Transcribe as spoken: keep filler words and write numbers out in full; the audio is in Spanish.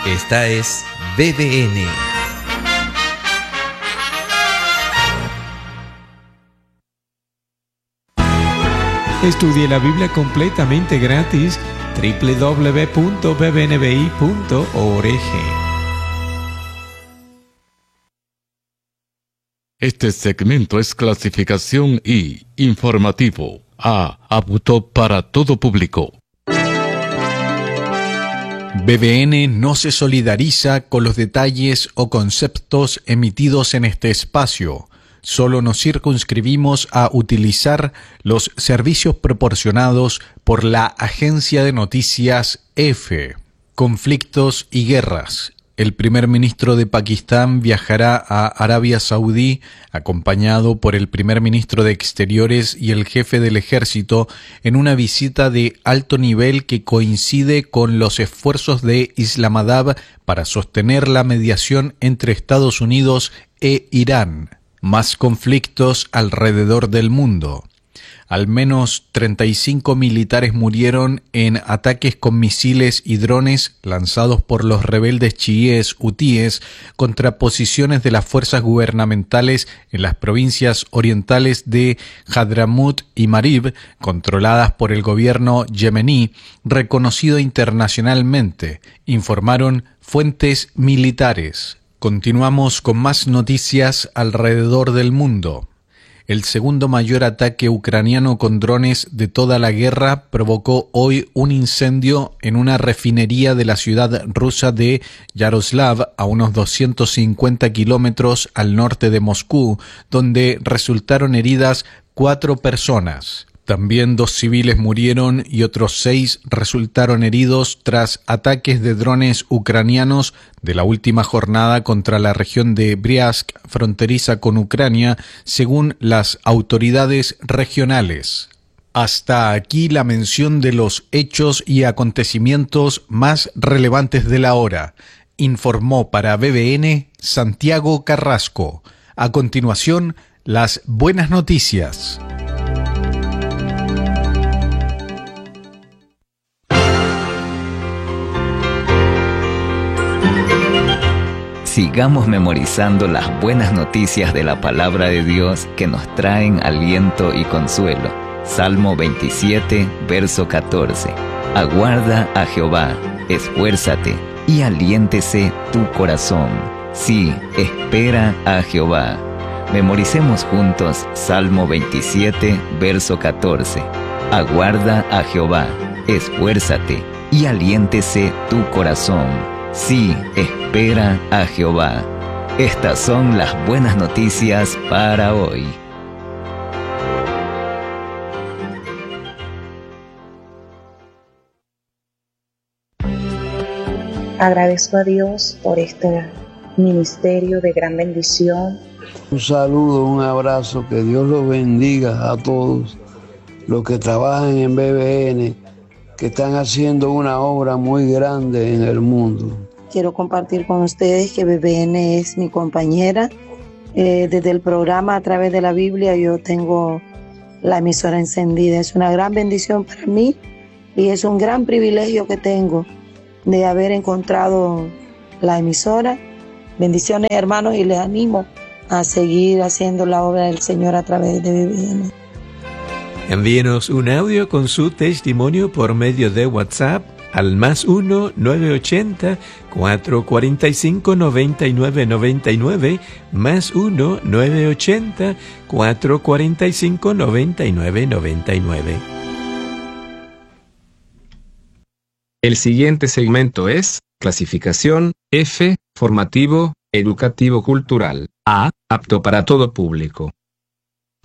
Esta es B B N. Estudie la Biblia completamente gratis. doble u doble u doble u punto b b n b i punto org. Este segmento es clasificación I, informativo. A, apto para todo público. B B N no se solidariza con los detalles o conceptos emitidos en este espacio. Solo nos circunscribimos a utilizar los servicios proporcionados por la agencia de noticias EFE. Conflictos y guerras. El primer ministro de Pakistán viajará a Arabia Saudí, acompañado por el primer ministro de Exteriores y el jefe del ejército, en una visita de alto nivel que coincide con los esfuerzos de Islamabad para sostener la mediación entre Estados Unidos e Irán. Más conflictos alrededor del mundo. Al menos treinta y cinco militares murieron en ataques con misiles y drones lanzados por los rebeldes chiíes hutíes contra posiciones de las fuerzas gubernamentales en las provincias orientales de Hadramut y Marib, controladas por el gobierno yemení, reconocido internacionalmente, informaron fuentes militares. Continuamos con más noticias alrededor del mundo. El segundo mayor ataque ucraniano con drones de toda la guerra provocó hoy un incendio en una refinería de la ciudad rusa de Yaroslav, a unos doscientos cincuenta kilómetros al norte de Moscú, donde resultaron heridas cuatro personas. También dos civiles murieron y otros seis resultaron heridos tras ataques de drones ucranianos de la última jornada contra la región de Briansk, fronteriza con Ucrania, según las autoridades regionales. Hasta aquí la mención de los hechos y acontecimientos más relevantes de la hora. Informó para B B N Santiago Carrasco. A continuación, las buenas noticias. Sigamos memorizando las buenas noticias de la palabra de Dios que nos traen aliento y consuelo. Salmo veintisiete, verso catorce. Aguarda a Jehová, esfuérzate y aliéntese tu corazón. Sí, espera a Jehová. Memoricemos juntos Salmo veintisiete, verso catorce. Aguarda a Jehová, esfuérzate y aliéntese tu corazón. Sí, espera a Jehová. Estas son las buenas noticias para hoy. Agradezco a Dios por este ministerio de gran bendición. Un saludo, un abrazo, que Dios los bendiga a todos los que trabajan en B B N, que están haciendo una obra muy grande en el mundo. Quiero compartir con ustedes que B B N es mi compañera. Eh, desde el programa A Través de la Biblia yo tengo la emisora encendida. Es una gran bendición para mí y es un gran privilegio que tengo de haber encontrado la emisora. Bendiciones, hermanos, y les animo a seguir haciendo la obra del Señor a través de B B N. Envíenos un audio con su testimonio por medio de WhatsApp al más uno nueve ochenta, cuatro cuatro cinco, nueve nueve nueve nueve, más uno nueve ochenta, cuatro cuatro cinco, nueve nueve nueve nueve. El siguiente segmento es clasificación F, formativo, educativo cultural. A, apto para todo público.